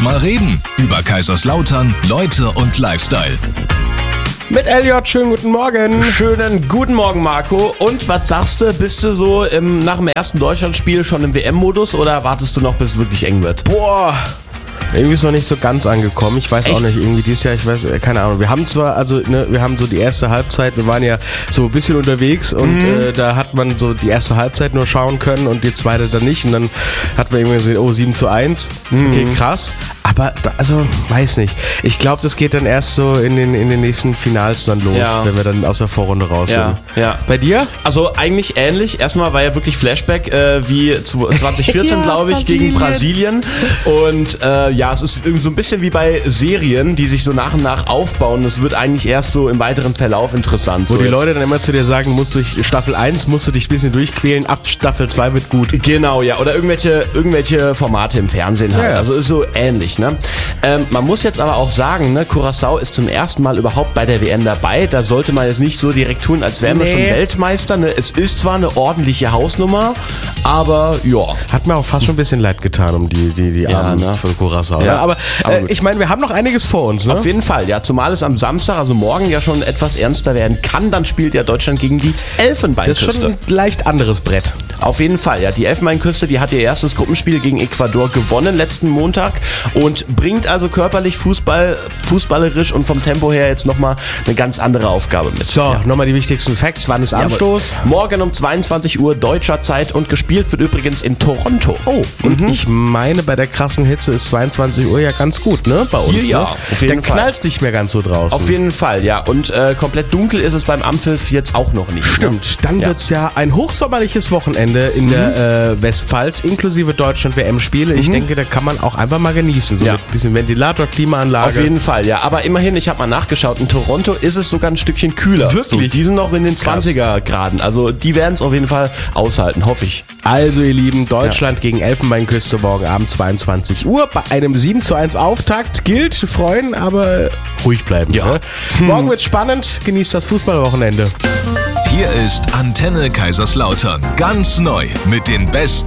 mal reden. Über Kaiserslautern, Leute und Lifestyle. Mit Elliot, schönen guten Morgen. Schönen guten Morgen, Marco. Und was sagst du? Bist du so nach dem ersten Deutschlandspiel schon im WM-Modus oder wartest du noch, bis es wirklich eng wird? Boah, irgendwie ist noch nicht so ganz angekommen. Ich weiß auch Echt? nicht, irgendwie dieses Jahr, ich weiß, keine Ahnung. Wir haben zwar, wir haben so die erste Halbzeit, wir waren ja so ein bisschen unterwegs und da hat man so die erste Halbzeit nur schauen können und die zweite dann nicht. Und dann hat man irgendwie gesehen, 7:1. Okay, krass. Aber, weiß nicht. Ich glaube, das geht dann erst so in den nächsten Finals dann los, wenn wir dann aus der Vorrunde raus sind. Ja. Bei dir? Also eigentlich ähnlich. Erstmal war ja wirklich Flashback wie 2014, glaube ich, gegen Brasilien. Und es ist irgendwie so ein bisschen wie bei Serien, die sich so nach und nach aufbauen. Das wird eigentlich erst so im weiteren Verlauf interessant. Wo so die jetzt. Leute dann immer zu dir sagen, durch Staffel 1 musst du dich ein bisschen durchquälen, ab Staffel 2 wird gut. Genau, ja. Oder irgendwelche Formate im Fernsehen halt. Ja. Also ist so ähnlich, ne? Man muss jetzt aber auch sagen, ne, Curaçao ist zum ersten Mal überhaupt bei der WM dabei. Da sollte man jetzt nicht so direkt tun, als wären wir schon Weltmeister. Ne? Es ist zwar eine ordentliche Hausnummer, aber ja. Hat mir auch fast schon ein bisschen leid getan um die Armen von Curaçao. Ja. Ja, aber ich meine, wir haben noch einiges vor uns. Ne? Auf jeden Fall, ja. Zumal es am Samstag, also morgen ja schon etwas ernster werden kann. Dann spielt ja Deutschland gegen die Elfenbeinküste. Das ist schon ein leicht anderes Brett. Auf jeden Fall, ja. Die Elfenbeinküste, die hat ihr erstes Gruppenspiel gegen Ecuador gewonnen letzten Montag und bringt also körperlich, fußballerisch und vom Tempo her jetzt nochmal eine ganz andere Aufgabe mit. So, nochmal die wichtigsten Facts. Wann ist Anstoß? Morgen um 22 Uhr deutscher Zeit und gespielt wird übrigens in Toronto. Oh, und ich meine, bei der krassen Hitze ist 22 Uhr ja ganz gut, ne? Bei uns. Hier, ne? auf jeden Dann Fall. knallt es nicht mehr ganz so draußen. Auf jeden Fall, ja. Und komplett dunkel ist es beim Ampfiff jetzt auch noch nicht. Stimmt. Dann Ja. wird es ja ein hochsommerliches Wochenende in der Westpfalz, inklusive Deutschland-WM-Spiele. Ich denke, da kann man auch einfach mal genießen. So Ja. mit ein bisschen Ventilator, Klimaanlage. Auf jeden Fall, ja. Aber immerhin, ich habe mal nachgeschaut, in Toronto ist es sogar ein Stückchen kühler. Wirklich? So, die sind noch in den 20er Graden. Also die werden es auf jeden Fall aushalten, hoffe ich. Also ihr Lieben, Deutschland gegen Elfenbeinküste morgen Abend 22 Uhr. Bei einem 7:1 Auftakt gilt, freuen, aber ruhig bleiben. Ja. Ne? Morgen wird's spannend, genießt das Fußballwochenende. Hier ist Antenne Kaiserslautern. Ganz neu mit den besten